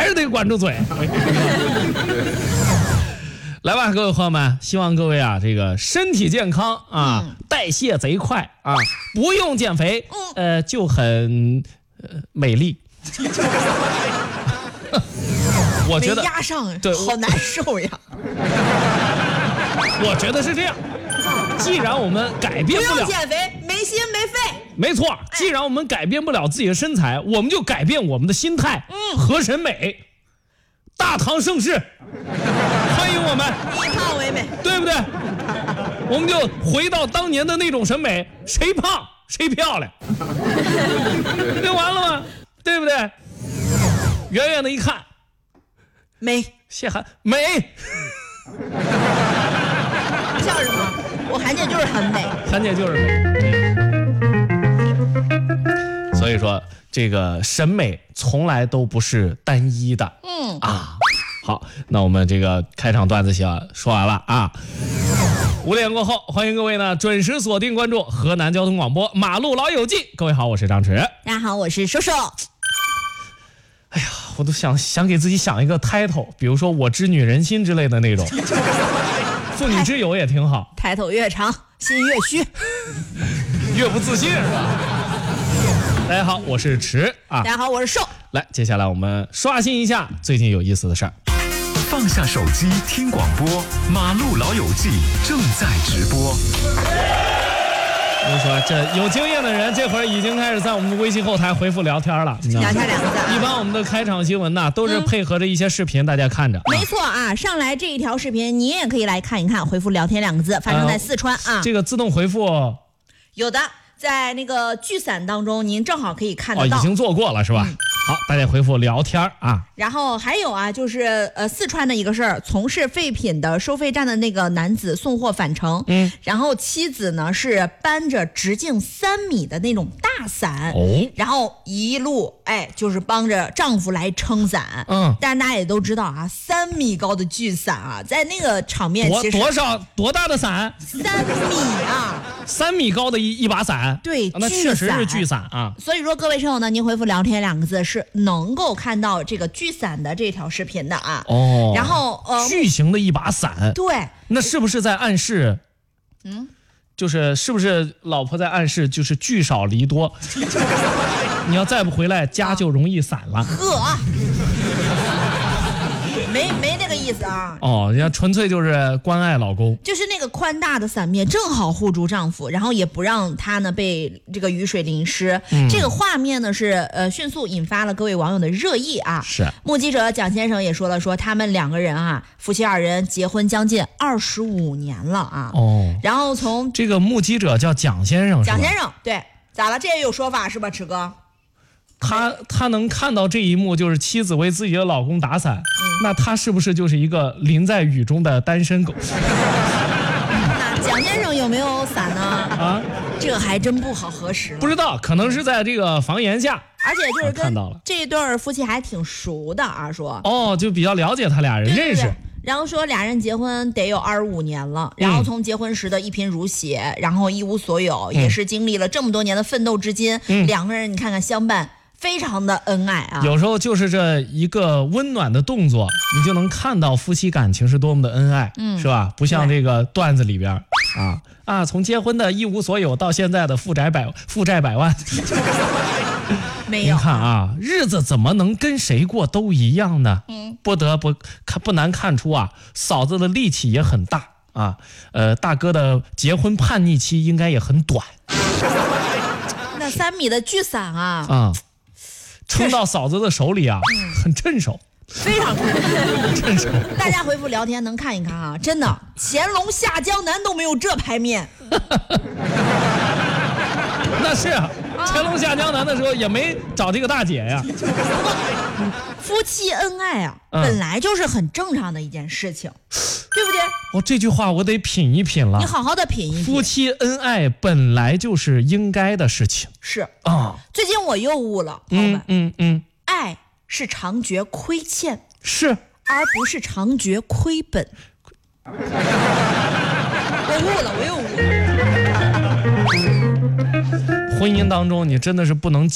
是得管住嘴。来吧，各位朋友们，希望各位啊，这个身体健康啊，代谢贼快啊，不用减肥，就很美丽。我觉得没压上， 对， 好难受呀。 我觉得是这样，既然我们改变不了， 不用减肥，没心没肺。 没错，既然我们改变不了自己的身材，我们就改变我们的心态和审美。大唐盛世，欢迎我们， 以胖为美， 对不对？我们就回到当年的那种审美，谁胖谁漂亮，就完了吗？对不对？远远的一看， 美， 谢涵美， 像什么？我韩姐就是很美， 韩姐就是美。所以说，这个审美从来都不是单一的。好，那我们这个开场段子说完了啊。5点过后，欢迎各位呢准时锁定关注河南交通广播《马路老友记》。各位好，我是张弛。 大家好，我是瘦瘦。 哎呀，我都想给自己想一个 title， 比如说我知女人心之类的那种，妇女之友也挺好。 抬头越长，心越虚， 越不自信是吧？大家好，我是迟啊。 大家好，我是瘦。 来，接下来我们刷新一下最近有意思的事儿。 放下手机听广播，马路老友记正在直播。 我跟你说，这有经验的人这会儿已经开始在我们的微信后台回复聊天了，你知道吗？ 聊天2个字。 一般我们的开场新闻呢，都是配合着一些视频，大家看着。 没错啊，上来这一条视频，你也可以来看一看，回复聊天2个字，发生在四川啊。 这个自动回复有的，在那个聚散当中，您正好可以看得到。 已经做过了是吧？好，大家回复聊天啊。 然后还有啊，就是四川的一个事儿，从事废品的收费站的那个男子送货返程，然后妻子呢是搬着直径3米的那种大伞，然后一路就是帮着丈夫来撑伞，但是大家也都知道啊，3米高的巨伞啊，在那个场面其实多大的伞 ？3米啊 ，3米高的一把伞， 对， 那确实是巨伞啊。 所以说各位车友呢，您回复聊天2个字是能够看到这个巨伞的这条视频的啊。然后巨型的一把伞， 对， 那是不是在暗示？是不是老婆在暗示就是聚少离多？你要再不回来，家就容易散了。 没那个意思啊。 人家纯粹就是关爱老公， 就是那个宽大的伞面正好护住丈夫，然后也不让他呢被这个雨水淋湿。这个画面呢是迅速引发了各位网友的热议啊。 是。 目击者蒋先生也说了，说他们2个人啊，夫妻2人结婚将近25年了啊。然后从这个目击者叫蒋先生， 蒋先生对，咋了？这也有说法是吧，迟哥？ 他能看到这一幕，就是妻子为自己的老公打伞，那他是不是就是一个淋在雨中的单身狗？ 那蒋先生有没有伞呢？这还真不好核实了。 不知道，可能是在这个房檐下， 而且就是跟看到了这对夫妻还挺熟的啊，说就比较了解他俩人，认识。 然后说俩人结婚得有25年了，然后从结婚时的一贫如洗，然后一无所有，也是经历了这么多年的奋斗至今，2个人你看看相伴。非常的恩爱啊！ 有时候就是这一个温暖的动作，你就能看到夫妻感情是多么的恩爱，是吧？不像这个段子里边从结婚的一无所有到现在的负债百万， 没有。 您看啊，日子怎么能跟谁过都一样呢？不难看出啊，嫂子的力气也很大啊，大哥的结婚叛逆期应该也很短。 那3米的巨伞啊。 撑到嫂子的手里啊，很趁手， 非常趁手。大家回复聊天能看一看啊，真的，乾隆下江南都没有这牌面。 那是啊，乾隆下江南的时候也没找这个大姐呀。 夫妻恩爱啊，本来就是很正常的一件事情，对不对？ 这句话我得品一品了。 你好好的品一品。 夫妻恩爱本来就是应该的事情。 是啊。最近我又悟了，朋友们，爱是常觉亏欠， 是， 而不是常觉亏本。我又悟了。 婚姻当中，你真的是不能